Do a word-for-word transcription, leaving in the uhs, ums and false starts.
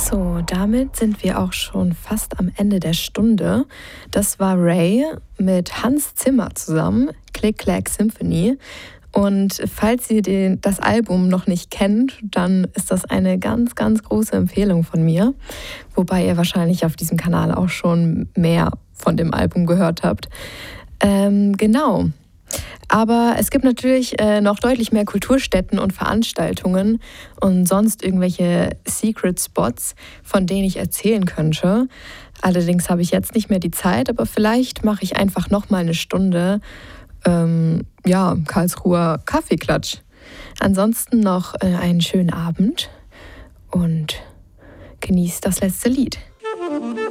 So, damit sind wir auch schon fast am Ende der Stunde. Das war Ray mit Hans Zimmer zusammen, Click Clack Symphony. Und falls ihr den, das Album noch nicht kennt, dann ist das eine ganz, ganz große Empfehlung von mir. Wobei ihr wahrscheinlich auf diesem Kanal auch schon mehr von dem Album gehört habt. Ähm, genau. Aber es gibt natürlich äh, noch deutlich mehr Kulturstätten und Veranstaltungen und sonst irgendwelche Secret Spots, von denen ich erzählen könnte. Allerdings habe ich jetzt nicht mehr die Zeit, aber vielleicht mache ich einfach noch mal eine Stunde ähm, ja, Karlsruher Kaffeeklatsch. Ansonsten noch äh, einen schönen Abend und genießt das letzte Lied.